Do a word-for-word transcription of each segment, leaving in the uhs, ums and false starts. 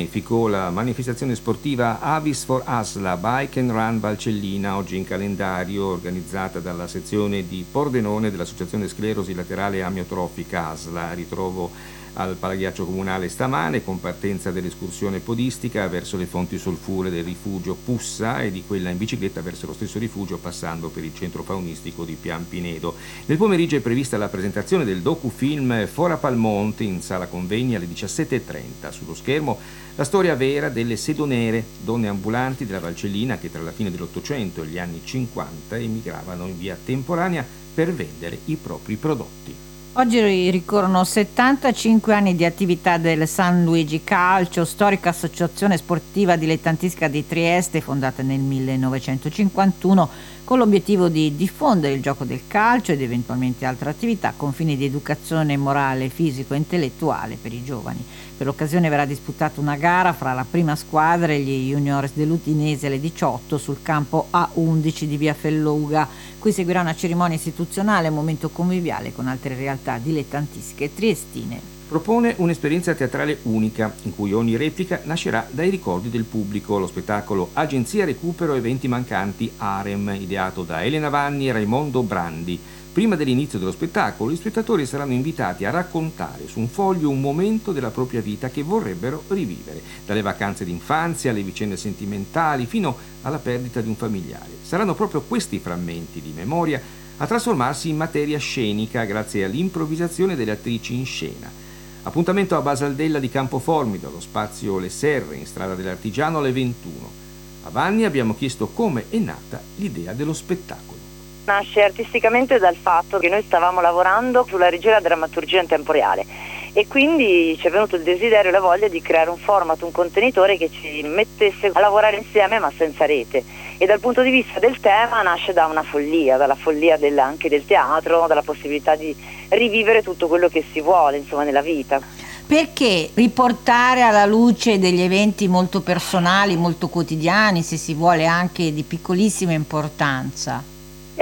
benefico la manifestazione sportiva Avis for Asla Bike and Run Valcellina, oggi in calendario, organizzata dalla sezione di Pordenone dell'Associazione Sclerosi Laterale Amiotrofica Asla. Ritrovo al Palaghiaccio Comunale stamane, con partenza dell'escursione podistica verso le fonti solfure del rifugio Pussa e di quella in bicicletta verso lo stesso rifugio, passando per il centro faunistico di Pian Pinedo. Nel pomeriggio è prevista la presentazione del docufilm Fora Palmonte in sala convegni alle diciassette e trenta. Sullo schermo la storia vera delle sedonere, donne ambulanti della Valcellina che tra la fine dell'Ottocento e gli anni cinquanta emigravano in via temporanea per vendere i propri prodotti. Oggi ricorrono settantacinque anni di attività del San Luigi Calcio, storica associazione sportiva dilettantistica di Trieste, fondata nel millenovecentocinquantuno con l'obiettivo di diffondere il gioco del calcio ed eventualmente altre attività con fini di educazione morale, fisico e intellettuale per i giovani. Per l'occasione verrà disputata una gara fra la prima squadra e gli juniores dell'Utinese alle diciotto sul campo A undici di via Felluga. Qui seguirà una cerimonia istituzionale e un momento conviviale con altre realtà dilettantistiche triestine. Propone un'esperienza teatrale unica, in cui ogni replica nascerà dai ricordi del pubblico. Lo spettacolo Agenzia Recupero Eventi Mancanti Arem, ideato da Elena Vanni e Raimondo Brandi. Prima dell'inizio dello spettacolo, gli spettatori saranno invitati a raccontare su un foglio un momento della propria vita che vorrebbero rivivere, dalle vacanze d'infanzia alle vicende sentimentali fino alla perdita di un familiare. Saranno proprio questi frammenti di memoria a trasformarsi in materia scenica grazie all'improvvisazione delle attrici in scena. Appuntamento a Basaldella di Campoformido, allo spazio Le Serre, in strada dell'Artigiano alle ventuno. A Vanni abbiamo chiesto come è nata l'idea dello spettacolo. Nasce artisticamente dal fatto che noi stavamo lavorando sulla regia della drammaturgia in tempo reale e quindi ci è venuto il desiderio e la voglia di creare un format, un contenitore che ci mettesse a lavorare insieme ma senza rete. E dal punto di vista del tema nasce da una follia, dalla follia del, anche del teatro, dalla possibilità di rivivere tutto quello che si vuole, insomma, nella vita. Perché riportare alla luce degli eventi molto personali, molto quotidiani, se si vuole anche di piccolissima importanza?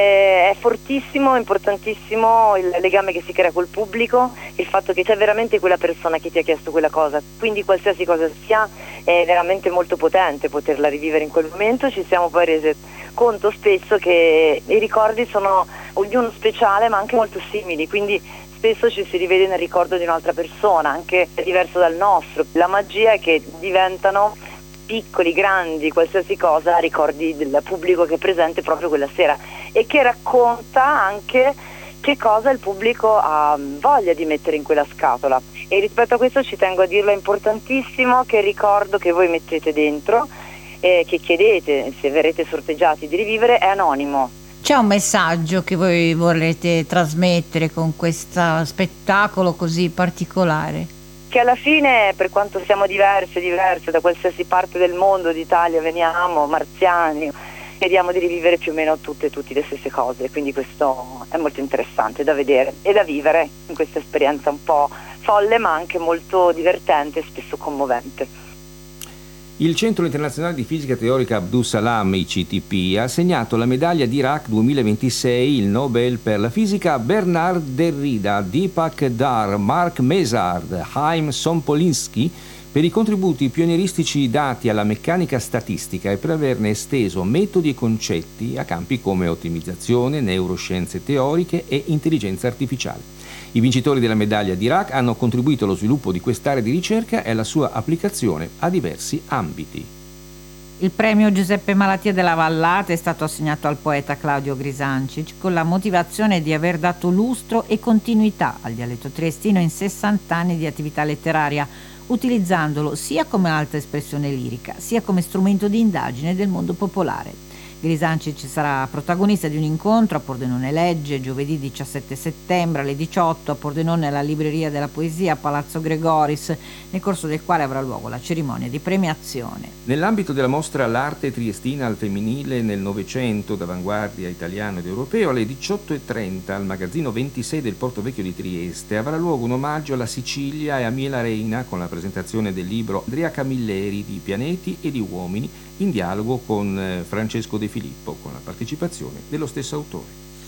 È fortissimo, importantissimo il legame che si crea col pubblico, il fatto che c'è veramente quella persona che ti ha chiesto quella cosa, quindi qualsiasi cosa sia è veramente molto potente poterla rivivere in quel momento. Ci siamo poi resi conto spesso che i ricordi sono ognuno speciale ma anche molto simili, quindi spesso ci si rivede nel ricordo di un'altra persona, anche diverso dal nostro. La magia è che diventano piccoli, grandi, qualsiasi cosa, ricordi del pubblico che è presente proprio quella sera e che racconta anche che cosa il pubblico ha voglia di mettere in quella scatola. E rispetto a questo ci tengo a dirlo, è importantissimo che il ricordo che voi mettete dentro e che chiedete, se verrete sorteggiati, di rivivere, è anonimo. C'è un messaggio che voi vorrete trasmettere con questo spettacolo così particolare? Che alla fine, per quanto siamo diverse, diverse da qualsiasi parte del mondo, d'Italia veniamo, marziani, chiediamo di rivivere più o meno tutte e tutti le stesse cose, quindi questo è molto interessante da vedere e da vivere in questa esperienza un po' folle ma anche molto divertente e spesso commovente. Il Centro Internazionale di Fisica Teorica Abdus Salam, I C T P, ha assegnato la medaglia d'Iraq duemilaventisei, il Nobel per la fisica, a Bernard Derrida, Deepak Dar, Mark Mesard, Haim Sompolinsky per i contributi pionieristici dati alla meccanica statistica e per averne esteso metodi e concetti a campi come ottimizzazione, neuroscienze teoriche e intelligenza artificiale. I vincitori della medaglia d'Iraq hanno contribuito allo sviluppo di quest'area di ricerca e alla sua applicazione a diversi ambiti. Il premio Giuseppe Malattia della Vallata è stato assegnato al poeta Claudio Grisancic con la motivazione di aver dato lustro e continuità al dialetto triestino in sessanta anni di attività letteraria, utilizzandolo sia come alta espressione lirica, sia come strumento di indagine del mondo popolare. Grisancic sarà protagonista di un incontro a Pordenone Legge giovedì diciassette settembre alle diciotto a Pordenone alla Libreria della Poesia a Palazzo Gregoris, nel corso del quale avrà luogo la cerimonia di premiazione. Nell'ambito della mostra L'arte triestina al femminile nel Novecento, d'avanguardia italiano ed europeo, alle diciotto e trenta al magazzino ventisei del Porto Vecchio di Trieste avrà luogo un omaggio alla Sicilia e a Miela Reina con la presentazione del libro Andrea Camilleri di Pianeti e di Uomini, in dialogo con Francesco De Filippo, con la partecipazione dello stesso autore.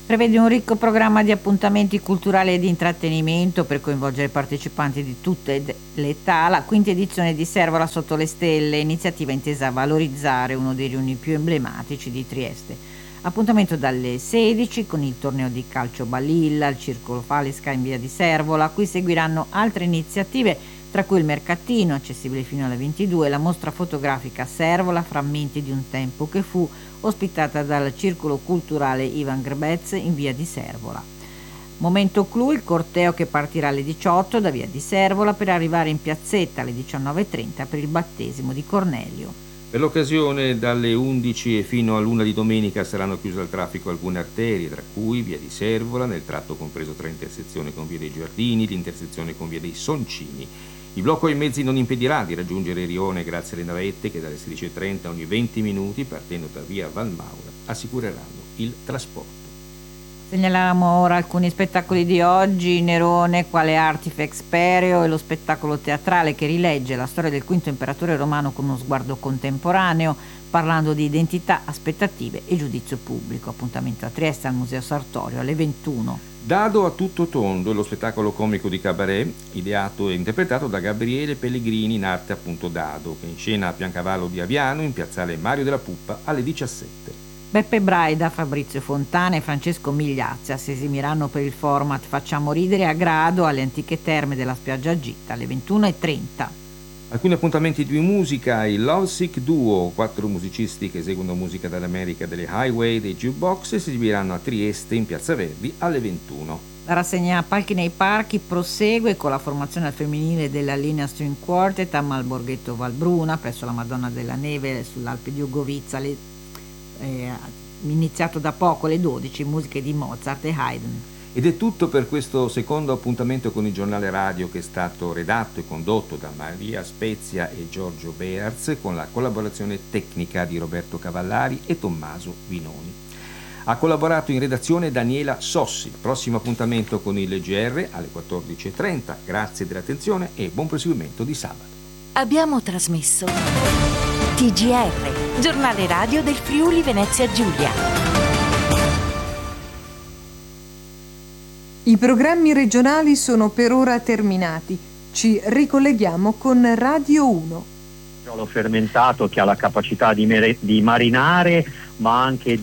prevede un ricco programma di appuntamenti culturali e di intrattenimento per coinvolgere partecipanti di tutte le età. La quinta edizione di Servola sotto le stelle, iniziativa intesa a valorizzare uno dei riuni più emblematici di Trieste. Appuntamento dalle sedici con il torneo di calcio Balilla, il circolo Falisca in via di Servola. Qui seguiranno altre iniziative, tra cui il mercatino, accessibile fino alle ventidue, la mostra fotografica Servola, frammenti di un tempo che fu, ospitata dal Circolo Culturale Ivan Grebez in via di Servola. Momento clou, il corteo che partirà alle diciotto da via di Servola per arrivare in piazzetta alle diciannove e trenta per il battesimo di Cornelio. Per l'occasione dalle undici e fino all'una di domenica saranno chiuse al traffico alcune arterie, tra cui via di Servola, nel tratto compreso tra intersezione con via dei Giardini, l'intersezione con via dei Soncini. Il blocco ai mezzi non impedirà di raggiungere Rione grazie alle navette che dalle sedici e trenta ogni venti minuti, partendo da via Valmaura, assicureranno il trasporto. Segnaliamo ora alcuni spettacoli di oggi: Nerone, quale Artifex Pereo, e lo spettacolo teatrale che rilegge la storia del quinto imperatore romano con uno sguardo contemporaneo, parlando di identità, aspettative e giudizio pubblico. Appuntamento a Trieste al Museo Sartorio alle ventuno. Dado a tutto tondo, lo spettacolo comico di cabaret, ideato e interpretato da Gabriele Pellegrini, in arte appunto Dado, che inscena a Piancavallo di Aviano in piazzale Mario della Puppa alle diciassette. Beppe Braida, Fabrizio Fontana e Francesco Migliazza si esimiranno per il format Facciamo ridere a Grado alle antiche terme della spiaggia Gitta alle ventuno e trenta. Alcuni appuntamenti di musica: il Lovesick Duo, quattro musicisti che eseguono musica dall'America delle Highway dei Jukebox, si esibiranno a Trieste in Piazza Verdi alle ventuno. La rassegna Palchi nei Parchi prosegue con la formazione al femminile della Linea String Quartet a Malborghetto Valbruna presso la Madonna della Neve sull'Alpe di Ugovizza, le, eh, iniziato da poco alle dodici, musiche di Mozart e Haydn. Ed è tutto per questo secondo appuntamento con il giornale radio, che è stato redatto e condotto da Maria Spezia e Giorgio Bearz, con la collaborazione tecnica di Roberto Cavallari e Tommaso Vinoni. Ha collaborato in redazione Daniela Sossi. Prossimo appuntamento con il G R alle quattordici e trenta. Grazie dell'attenzione e buon proseguimento di sabato. Abbiamo trasmesso T G R, giornale radio del Friuli Venezia Giulia. I programmi regionali sono per ora terminati. Ci ricolleghiamo con Radio uno. L'ho fermentato, che ha la capacità di, mere- di marinare ma anche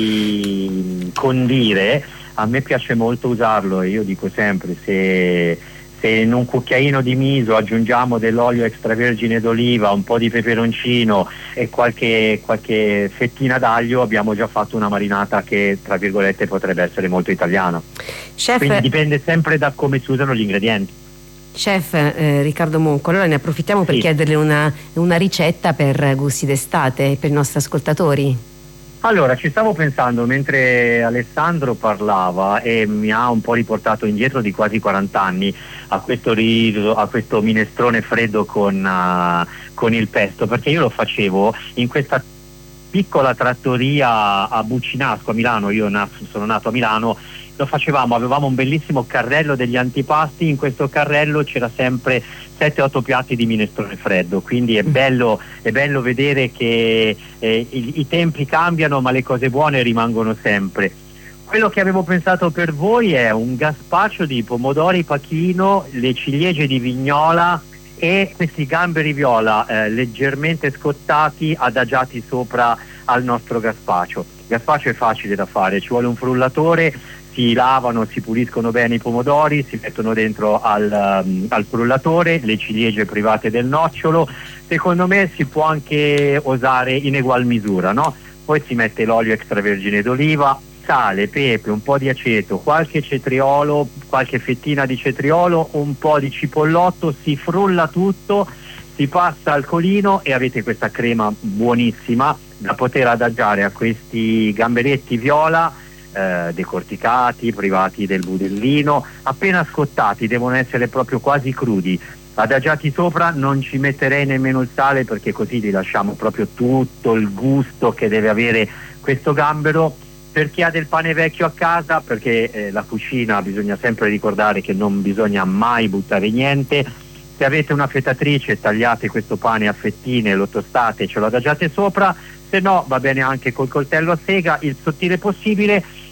di condire. A me piace molto usarlo e io dico sempre, se, se in un cucchiaino di miso aggiungiamo dell'olio extravergine d'oliva, un po' di peperoncino e qualche, qualche fettina d'aglio, abbiamo già fatto una marinata che, tra virgolette, potrebbe essere molto italiana. Chef, quindi dipende sempre da come si usano gli ingredienti. Chef eh, Riccardo Monco, allora ne approfittiamo per Sì. chiederle una, una ricetta per gusti d'estate per i nostri ascoltatori. Allora, ci stavo pensando mentre Alessandro parlava e mi ha un po' riportato indietro di quasi quaranta anni a questo riso, a questo minestrone freddo con, uh, con il pesto, perché io lo facevo in questa piccola trattoria a Buccinasco a Milano. Io na- sono nato a Milano. Lo facevamo, avevamo un bellissimo carrello degli antipasti, in questo carrello c'era sempre sette otto piatti di minestrone freddo, quindi è bello, è bello vedere che eh, i, i tempi cambiano ma le cose buone rimangono sempre. Quello che avevo pensato per voi è un gazpacho di pomodori pachino, le ciliegie di Vignola e questi gamberi viola eh, leggermente scottati, adagiati sopra al nostro gazpacho. Il gazpacho è facile da fare, ci vuole un frullatore, si lavano, si puliscono bene i pomodori, si mettono dentro al, um, al frullatore, le ciliegie private del nocciolo. Secondo me si può anche osare in egual misura, no? Poi si mette l'olio extravergine d'oliva, sale, pepe, un po' di aceto, qualche cetriolo, qualche fettina di cetriolo, un po' di cipollotto, si frulla tutto, si passa al colino e avete questa crema buonissima da poter adagiare a questi gamberetti viola eh, decorticati, privati del budellino, appena scottati, devono essere proprio quasi crudi. Adagiati sopra, non ci metterei nemmeno il sale perché così li lasciamo proprio tutto il gusto che deve avere questo gambero. Per chi ha del pane vecchio a casa, perché eh, la cucina bisogna sempre ricordare che non bisogna mai buttare niente, se avete una fetatrice tagliate questo pane a fettine, lo tostate e ce lo adagiate sopra, se no va bene anche col coltello a sega, il sottile possibile.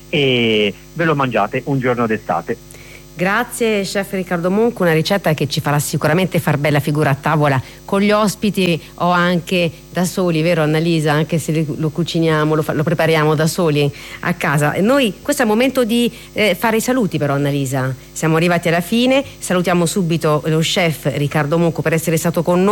e ve lo mangiate un giorno d'estate. Grazie chef Riccardo Monco, una ricetta che ci farà sicuramente far bella figura a tavola con gli ospiti o anche da soli, vero Annalisa? Anche se lo cuciniamo, lo, fa, lo prepariamo da soli a casa. E noi, questo è il momento di eh, fare i saluti però Annalisa, siamo arrivati alla fine, salutiamo subito lo chef Riccardo Monco per essere stato con noi.